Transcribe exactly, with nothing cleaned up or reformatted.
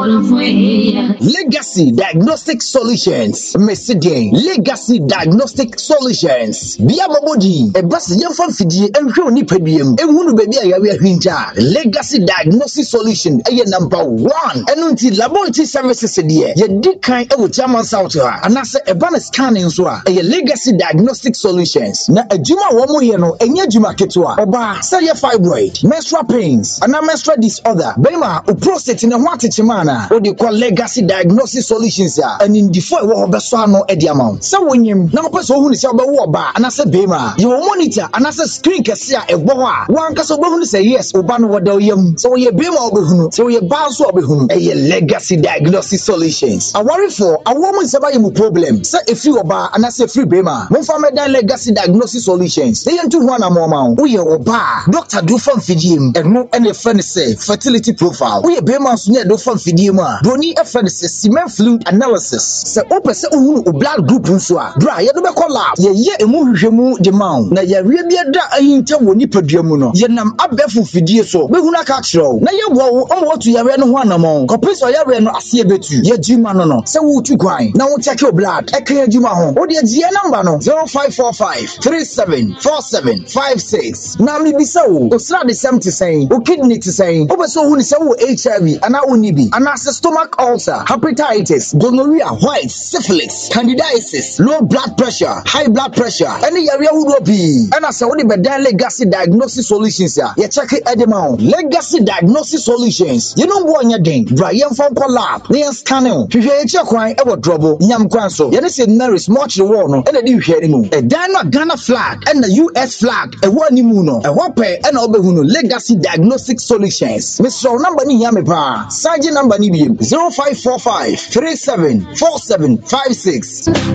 Legacy Diagnostic Solutions. Messidian Legacy Diagnostic Solutions. Bia Mabodi, a bus yam fidi and Crony Pedium, and Wunu Baby Hinja. Legacy Diagnostic Solution, a number one. And until laboratory services a year, ye did kind of German South, and I say a banner scanning so a Legacy Diagnostic Solutions. Na a Juma Womoyano, and ya Juma Ketua, Oba, say fibroid, menstrual pains, and a menstrual disorder, Bema, or prostate in a water chimana, or you call Legacy Diagnostic Solutions, and in the four Wabasano Ediamount. So when you now person who is about Waba, and I say Bema, you monitor, and I say screen Cassia, a boa, one Casobon say yes, Obano Wadoyum, so ye Bema Obehunu, so ye Basu Obehunu, a Legacy Diagnostic Solutions. I worry for a woman's about you problem, say if you Oba, and I say free Bema, one family Legacy Diagnostic Solutions, they into one amount, we are Oba, Doctor do from Fidim, and no any friend say fertility profile, we are Bema's near do from Fidima, Brony a friend says cement fluid analysis, say open say blood group unswa, dry, you do call out, ye ye a moo demand, na ye really da a inter woni podiumuno, ye nam abefu Fidia so, we will not catch row, na ye wo on what you are no one among, compres or you are no asia betu, ye Jimano, so would you grind, now check your blood, a clear Jimahon, or the G number no, zero five four five, three seven four seven five six, now me be so, o slide the seventy saying, o kidney to saying, over so who is so H I V, and I will be, and as a stomach ulcer, hepatitis, gonorrhea, white, syphilis, candidiasis, low blood pressure, high blood pressure, any area would be, and as a only bedan Legacy Diagnostic Solutions, ya check it at the mount, Legacy Diagnostic Solutions, you know what you're doing, Brian from Collab, Lian Scanner, to hear your crying ever trouble, Yam Quanso, you said Mary's much the war, and a new hearing, a Dana Ghana flag, and the U S flag, a one Muno, a Wape, and Obehuno, Legacy Diagnostic Solutions, Mister Number Yamipa, Sergeant number zero five four five, three seven four seven five six.